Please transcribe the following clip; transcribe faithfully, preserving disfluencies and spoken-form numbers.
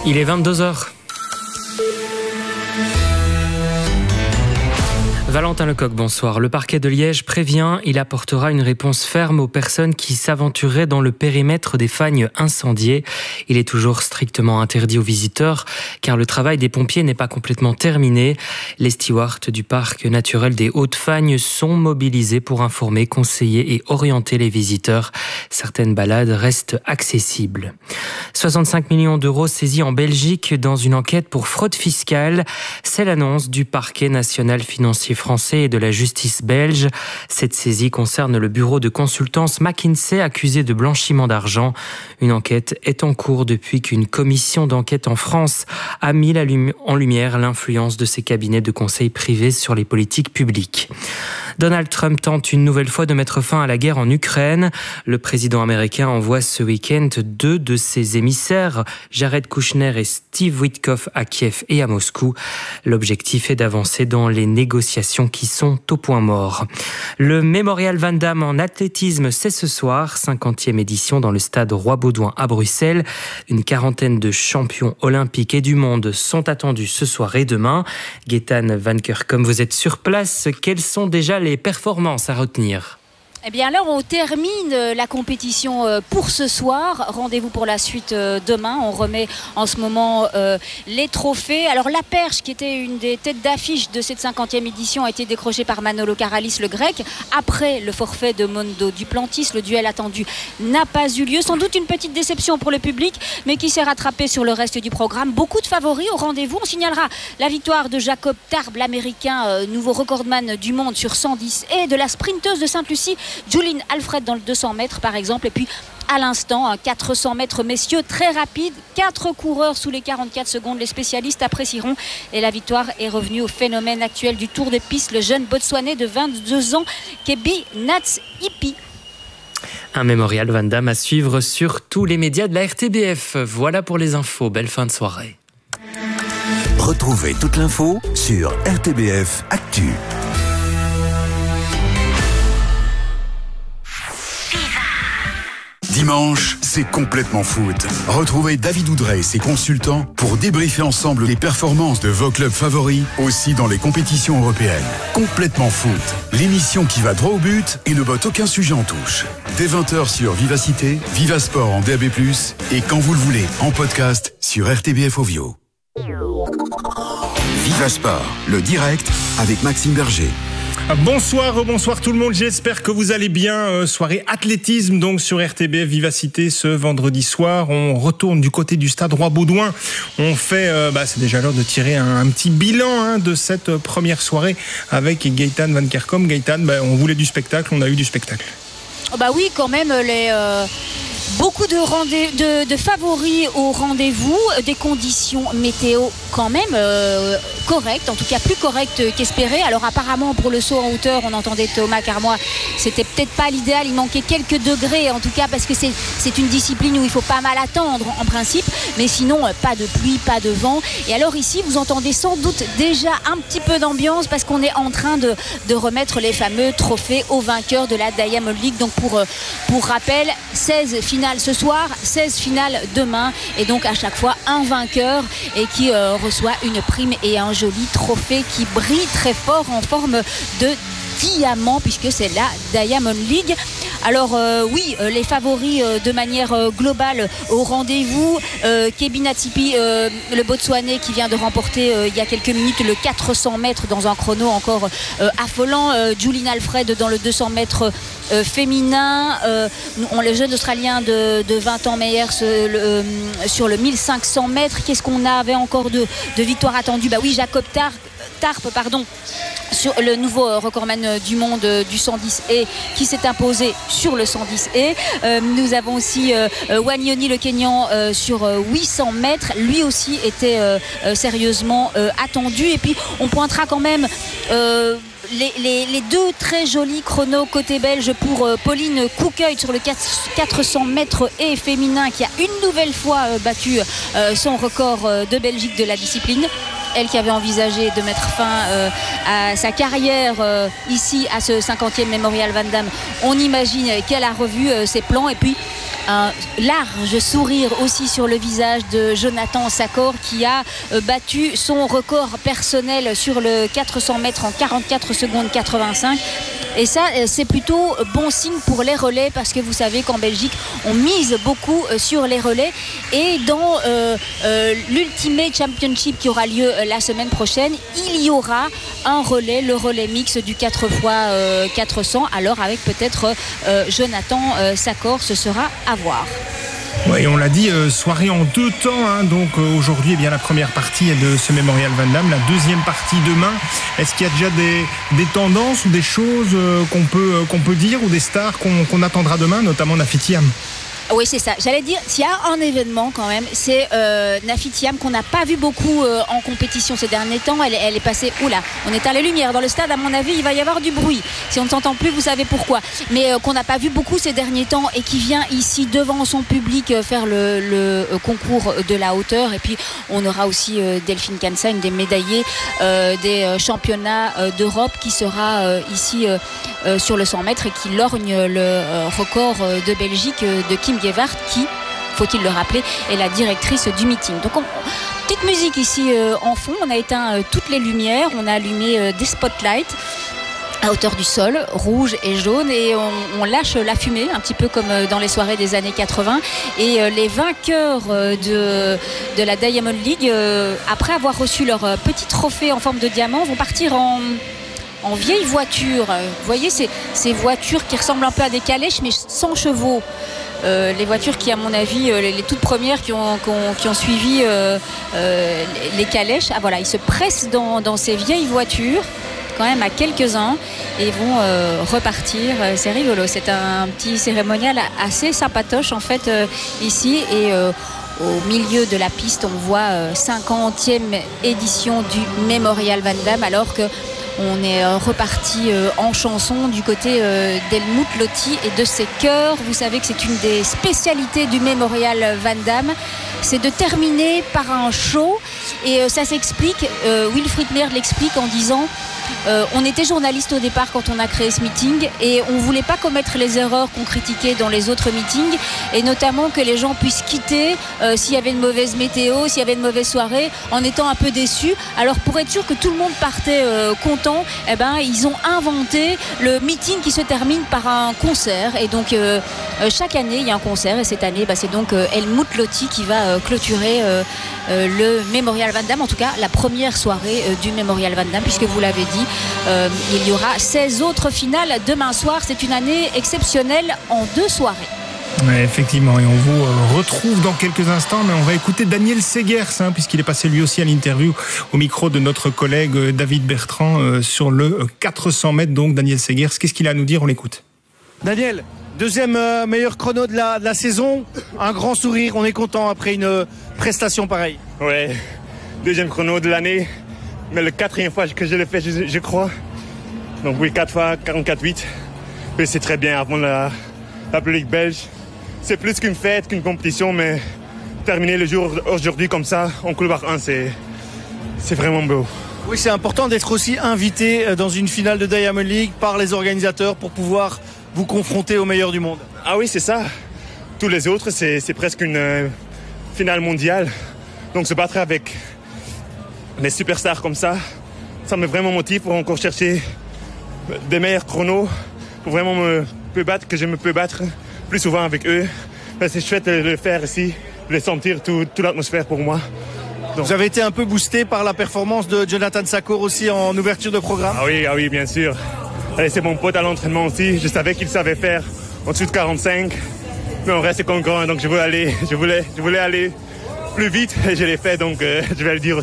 Il est vingt-deux heures. Valentin Lecoq, bonsoir. Le parquet de Liège prévient, il apportera une réponse ferme aux personnes qui s'aventuraient dans le périmètre des fagnes incendiées. Il est toujours strictement interdit aux visiteurs, car le travail des pompiers n'est pas complètement terminé. Les stewards du parc naturel des Hautes-Fagnes sont mobilisés pour informer, conseiller et orienter les visiteurs. Certaines balades restent accessibles. soixante-cinq millions d'euros saisis en Belgique dans une enquête pour fraude fiscale. C'est l'annonce du parquet national financier français et de la justice belge. Cette saisie concerne le bureau de consultance McKinsey accusé de blanchiment d'argent. Une enquête est en cours depuis qu'une commission d'enquête en France a mis en lumière l'influence de ces cabinets de conseil privés sur les politiques publiques. Donald Trump tente une nouvelle fois de mettre fin à la guerre en Ukraine. Le président américain envoie ce week-end deux de ses émissaires, Jared Kushner et Steve Witkoff, à Kiev et à Moscou. L'objectif est d'avancer dans les négociations qui sont au point mort. Le Mémorial Van Damme en athlétisme, c'est ce soir, cinquantième édition dans le stade Roi-Baudouin à Bruxelles. Une quarantaine de champions olympiques et du monde sont attendus ce soir et demain. Gaëtane Van Kerckhove, vous êtes sur place. Quelles sont déjà les performances à retenir ? Eh bien alors on termine la compétition pour ce soir. Rendez-vous pour la suite demain. On remet en ce moment euh, les trophées. Alors la perche, qui était une des têtes d'affiche de cette cinquantième édition, a été décrochée par Manolo Karalis, le grec. Après le forfait de Mondo Duplantis, le duel attendu n'a pas eu lieu. Sans doute une petite déception pour le public, mais qui s'est rattrapé sur le reste du programme. Beaucoup de favoris au rendez-vous. On signalera la victoire de Jacob Tarb, l'américain, euh, nouveau recordman du monde sur cent dix, et de la sprinteuse de Sainte-Lucie, Juline Alfred, dans le deux cents mètres par exemple. Et puis à l'instant, un quatre cents mètres messieurs très rapide, quatre coureurs sous les quarante-quatre secondes, les spécialistes apprécieront. Et la victoire est revenue au phénomène actuel du Tour de piste, le jeune Botswanais de vingt-deux ans, Kebi Nats-Ipi. Un mémorial Van Damme à suivre sur tous les médias de la R T B F. Voilà pour les infos, belle fin de soirée. Retrouvez toute l'info sur R T B F Actu. Dimanche, c'est complètement foot. Retrouvez David Oudrey et ses consultants pour débriefer ensemble les performances de vos clubs favoris, aussi dans les compétitions européennes. Complètement foot, l'émission qui va droit au but et ne botte aucun sujet en touche. Dès vingt heures sur Vivacité, Vivasport en D A B plus, et quand vous le voulez, en podcast sur R T B F Ovio. Vivasport, le direct avec Maxime Berger. Bonsoir, bonsoir tout le monde, j'espère que vous allez bien. Euh, soirée athlétisme donc sur R T B F Vivacité ce vendredi soir. On retourne du côté du stade Roi-Baudouin. On fait, euh, bah, c'est déjà l'heure de tirer un, un petit bilan hein, de cette première soirée avec Gaëtane Van Kerckhove. Gaëtane, bah, on voulait du spectacle, on a eu du spectacle. Oh bah oui, quand même, les... Euh... Beaucoup de, rendez- de, de favoris au rendez-vous, des conditions météo quand même euh, correctes, en tout cas plus correctes qu'espéré. Alors apparemment pour le saut en hauteur, on entendait Thomas Carmois, c'était peut-être pas l'idéal, il manquait quelques degrés en tout cas parce que c'est, c'est une discipline où il faut pas mal attendre en principe, mais sinon pas de pluie, pas de vent. Et alors ici vous entendez sans doute déjà un petit peu d'ambiance parce qu'on est en train de, de remettre les fameux trophées aux vainqueurs de la Diamond League. Donc pour, pour rappel, seize finales ce soir, seize finales demain, et donc à chaque fois un vainqueur et qui euh, reçoit une prime et un joli trophée qui brille très fort en forme de diamant puisque c'est la Diamond League. Alors euh, oui, euh, les favoris euh, de manière euh, globale au rendez-vous. Euh, Kebi Nats-Ipi, euh, le Botswanais qui vient de remporter euh, il y a quelques minutes le quatre cents mètres dans un chrono encore euh, affolant. Euh, Juline Alfred dans le deux cents mètres euh, féminin. Euh, on, le jeune Australien de, de vingt ans Meyer euh, euh, sur le mille cinq cents mètres. Qu'est-ce qu'on avait encore de, de victoire attendue ? Bah oui, Jacob Tarp, Tarp pardon, sur le nouveau recordman du monde du cent dix et qui s'est imposé sur le cent dix et euh, nous avons aussi euh, Wanyoni le Kenyan euh, sur euh, huit cents mètres, lui aussi était euh, euh, sérieusement euh, attendu. Et puis on pointera quand même euh, Les, les, les deux très jolis chronos côté belge pour euh, Pauline Couqueuil sur le quatre cents mètres et féminin qui a une nouvelle fois euh, battu euh, son record euh, de Belgique de la discipline. Elle qui avait envisagé de mettre fin euh, à sa carrière euh, ici à ce cinquantième Mémorial Van Damme. On imagine qu'elle a revu euh, ses plans. Et puis un large sourire aussi sur le visage de Jonathan Sakor qui a battu son record personnel sur le quatre cents mètres en quarante-quatre secondes quatre-vingt-cinq. Et ça, c'est plutôt bon signe pour les relais parce que vous savez qu'en Belgique, on mise beaucoup sur les relais. Et dans euh, euh, l'Ultimate Championship qui aura lieu la semaine prochaine, il y aura un relais, le relais mix du quatre fois quatre cents. Alors avec peut-être euh, Jonathan euh, Sakor, ce sera à voir. Oui, on l'a dit, euh, soirée en deux temps. Hein, donc euh, aujourd'hui, eh bien, la première partie est de ce Mémorial Van Damme, la deuxième partie demain. Est-ce qu'il y a déjà des, des tendances ou des choses euh, qu'on peut, euh, qu'on peut dire ou des stars qu'on, qu'on attendra demain, notamment Nafiti Am? Oui, c'est ça. J'allais dire, s'il y a un événement quand même, c'est euh, Nafiti Am qu'on n'a pas vu beaucoup euh, en compétition ces derniers temps. Elle, elle est passée, oula, on éteint les lumières dans le stade. À mon avis, il va y avoir du bruit. Si on ne s'entend plus, vous savez pourquoi. Mais euh, qu'on n'a pas vu beaucoup ces derniers temps et qui vient ici devant son public euh, faire le, le euh, concours de la hauteur. Et puis, on aura aussi euh, Delphine Kansa, une des médaillées euh, des euh, championnats euh, d'Europe qui sera euh, ici euh, euh, sur le cent mètres et qui lorgne le euh, record euh, de Belgique euh, de Kim Gewart qui, faut-il le rappeler, est la directrice du meeting. Donc on, petite musique ici euh, en fond, on a éteint euh, toutes les lumières, on a allumé euh, des spotlights à hauteur du sol, rouge et jaune, et on, on lâche la fumée, un petit peu comme dans les soirées des années quatre-vingts. Et euh, les vainqueurs euh, de, de la Diamond League, euh, après avoir reçu leur euh, petit trophée en forme de diamant, vont partir en... en vieille voiture. Vous voyez ces, ces voitures qui ressemblent un peu à des calèches mais sans chevaux. Euh, les voitures qui, à mon avis, euh, les, les toutes premières qui ont, qui ont, qui ont suivi euh, euh, les calèches. Ah voilà, ils se pressent dans, dans ces vieilles voitures, quand même à quelques-uns, et vont euh, repartir. C'est rigolo, c'est un petit cérémonial assez sympatoche en fait euh, ici. Et euh, au milieu de la piste, on voit euh, cinquantième édition du Mémorial Van Damme, alors que on est reparti en chanson du côté d'Helmut Lotti et de ses chœurs. Vous savez que c'est une des spécialités du Mémorial Van Damme, c'est de terminer par un show. Et ça s'explique, Wilfried Meerd l'explique en disant euh, on était journaliste au départ quand on a créé ce meeting et on ne voulait pas commettre les erreurs qu'on critiquait dans les autres meetings, et notamment que les gens puissent quitter euh, s'il y avait une mauvaise météo, s'il y avait une mauvaise soirée, en étant un peu déçus. Alors pour être sûr que tout le monde partait euh, content, eh ben, ils ont inventé le meeting qui se termine par un concert. Et donc euh, chaque année il y a un concert, et cette année bah, c'est donc euh, Helmut Lotti qui va euh, clôturer euh, euh, le Mémorial Van Damme, en tout cas la première soirée euh, du Mémorial Van Damme, puisque vous l'avez dit, euh, il y aura seize autres finales demain soir. C'est une année exceptionnelle en deux soirées. Ouais, effectivement, et on vous euh, retrouve dans quelques instants, mais on va écouter Daniel Segers, hein, puisqu'il est passé lui aussi à l'interview au micro de notre collègue euh, David Bertrand euh, sur le euh, quatre cents mètres. Donc Daniel Segers, qu'est-ce qu'il a à nous dire? On l'écoute. Daniel, deuxième euh, meilleur chrono de la, de la saison, un grand sourire, on est content après une euh, prestation pareille. Ouais, deuxième chrono de l'année, mais le quatrième fois que je le fais, je, je crois. Donc oui, quatre fois quarante-quatre huit, mais c'est très bien avant la, la public belge. C'est plus qu'une fête, qu'une compétition, mais terminer le jour aujourd'hui comme ça, en couloir un, c'est, c'est vraiment beau. Oui, c'est important d'être aussi invité dans une finale de Diamond League par les organisateurs pour pouvoir vous confronter aux meilleurs du monde. Ah oui, c'est ça. Tous les autres, c'est, c'est presque une euh, finale mondiale. Donc se battre avec les superstars comme ça, ça me vraiment motive pour encore chercher des meilleurs chronos, pour vraiment me peux battre, que je me peux battre plus souvent avec eux. C'est chouette de le faire ici, de sentir tout, toute l'atmosphère pour moi. Donc. Vous avez été un peu boosté par la performance de Jonathan Sakor aussi en ouverture de programme? Ah oui, ah oui, bien sûr. Allez, c'est mon pote à l'entraînement aussi. Je savais qu'il savait faire en dessous de quarante-cinq, mais on reste concurrent, donc je voulais aller, je voulais, je voulais aller plus vite et je l'ai fait, donc euh, je vais le dire aussi.